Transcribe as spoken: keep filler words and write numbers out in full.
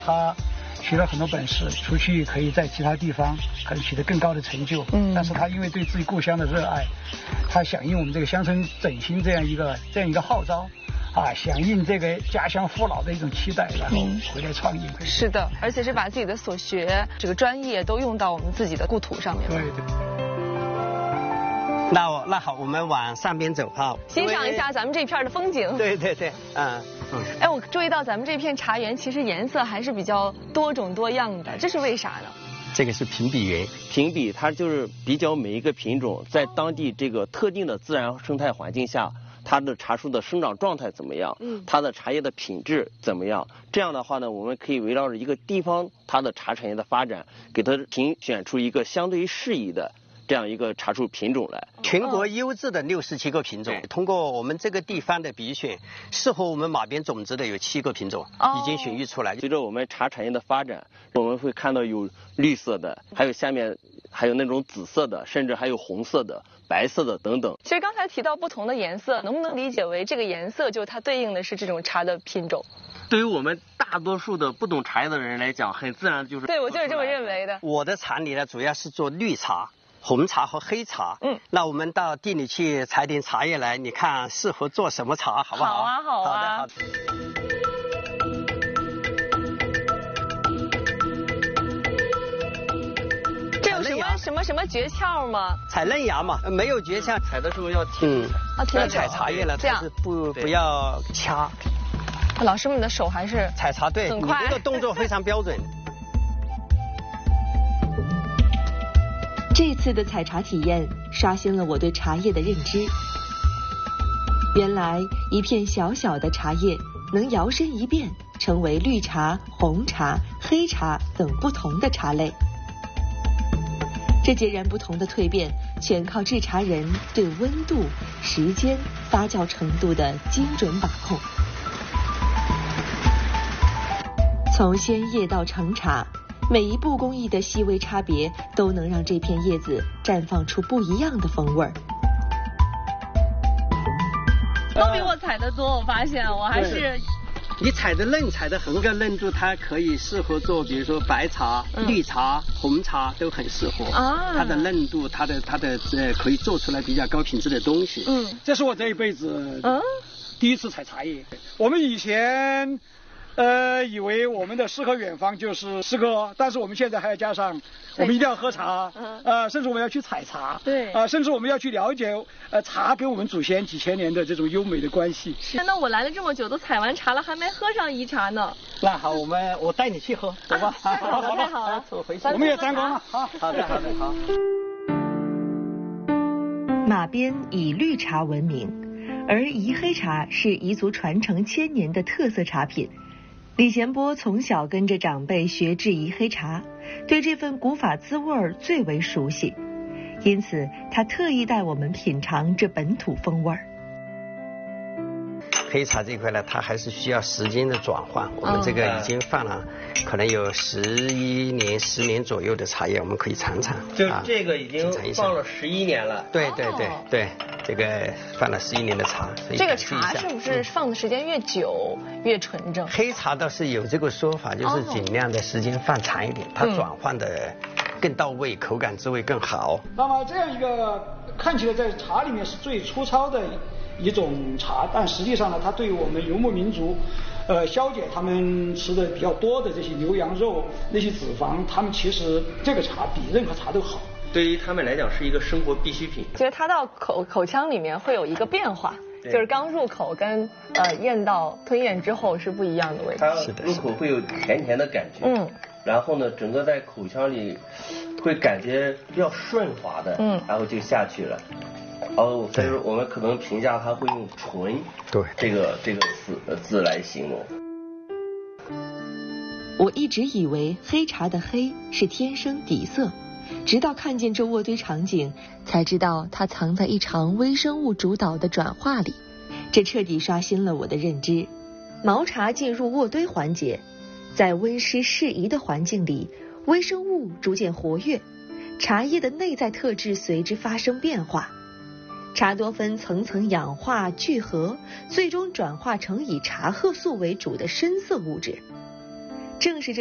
他学了很多本事，出去可以在其他地方可能取得更高的成就。嗯，但是他因为对自己故乡的热爱，他响应我们这个乡村振兴这样一个这样一个号召。啊，响应这个家乡父老的一种期待，然后回来创业。 嗯、是的，而且是把自己的所学、这个专业都用到我们自己的故土上面。 对对。 那我那好，我们往上边走哈， 欣赏一下咱们这片的风景。 对对对，嗯嗯。哎，我注意到咱们这片茶园其实颜色还是比较多种多样的，这是为啥呢？ 这个是评比园， 评比它就是比较每一个品种在当地这个特定的自然生态环境下。它的茶树的生长状态怎么样？嗯，它的茶叶的品质怎么样？这样的话呢，我们可以围绕着一个地方它的茶产业的发展，给它评选出一个相对于适宜的这样一个茶树品种来。 全国优质的六十七个品种，哦、通过我们这个地方的比选，适合我们马边种植的有七个品种，哦、已经选育出来。 随着我们茶产业的发展，我们会看到有绿色的，还有下面还有那种紫色的，甚至还有红色的。白色的等等。 其实刚才提到不同的颜色，能不能理解为这个颜色就它对应的是这种茶的品种？ 对于我们大多数的不懂茶叶的人来讲，很自然就是。 对，我就是这么认为的。 我的厂里呢，主要是做绿茶、红茶和黑茶。嗯。那我们到地里去采点茶叶来，你看适合做什么茶，好不好？ 好啊，好啊。 好的，好的。 什么什么诀窍吗？ 采嫩芽嘛，没有诀窍， 采的时候要停。 啊，停。 采茶叶了，它是不不要掐。 老师们的手还是采茶对， 很快， 你这个动作非常标准。 这次的采茶体验刷新了我对茶叶的认知。原来一片小小的茶叶能摇身一变，成为绿茶、红茶、黑茶等不同的茶类。这截然不同的蜕变，全靠制茶人对温度、时间、发酵程度的精准把控。从鲜叶到成茶，每一步工艺的细微差别，都能让这片叶子绽放出不一样的风味儿。 都比我采的多，我发现我还是。 你采的嫩，采的很，这个嫩度它可以适合做，比如说白茶、嗯、绿茶、红茶都很适合。啊，它的嫩度，它的它的呃可以做出来比较高品质的东西。 嗯，这是我这一辈子嗯第一次采茶叶。我们以前呃以为我们的诗和远方就是诗歌，但是我们现在还要加上，我们一定要喝茶，呃，甚至我们要去采茶，对，啊、呃，甚至我们要去了解呃茶跟我们祖先几千年的这种优美的关系。 是，那我来了这么久，都采完茶了，还没喝上颐茶呢。 那好，我们我带你去喝，走吧。 啊、好了，太好了， 走回去。 我们也沾光了。好， 好的，好的，好。 马边以绿茶闻名，而颐黑茶是彝族传承千年的特色茶品。李贤波从小跟着长辈学制颐黑茶，对这份古法滋味最为熟悉，因此他特意带我们品尝这本土风味。 黑茶这块呢，它还是需要时间的转换。我们这个已经放了，可能有十一年、十年左右的茶叶，我们可以尝尝。 就这个已经放了十一年了。 对对对对，这个放了十一年的茶。 这个茶是不是放的时间越久越纯正？ 黑茶倒是有这个说法，就是尽量的时间放长一点，它转换的更到位，口感滋味更好。 那么这样一个看起来在茶里面是最粗糙的一种茶，但实际上呢，它对于我们游牧民族，呃，消解他们吃的比较多的这些牛羊肉那些脂肪，他们其实这个茶比任何茶都好。 对于他们来讲是一个生活必需品。 其实它到口口腔里面会有一个变化，就是刚入口跟呃咽到吞咽之后是不一样的味道。 它入口会有甜甜的感觉，嗯，然后呢，整个在口腔里会感觉比较顺滑的，嗯，然后就下去了。哦，所以说我们可能评价它会用纯，对这个这个字字来形容。 我一直以为黑茶的黑是天生底色，直到看见这渥堆场景，才知道它藏在一场微生物主导的转化里。这彻底刷新了我的认知。毛茶进入渥堆环节，在温湿适宜的环境里，微生物逐渐活跃，茶叶的内在特质随之发生变化。茶多酚层层氧化聚合，最终转化成以茶褐素为主的深色物质。 正是这